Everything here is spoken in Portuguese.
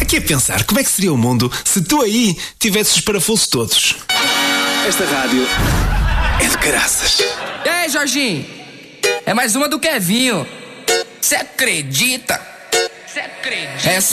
aqui a pensar, como é que seria o mundo se tu aí tivesses os parafusos todos? Esta rádio é de caraças. E aí, Jorginho? É mais uma do Kevinho. Cê acredita? Essa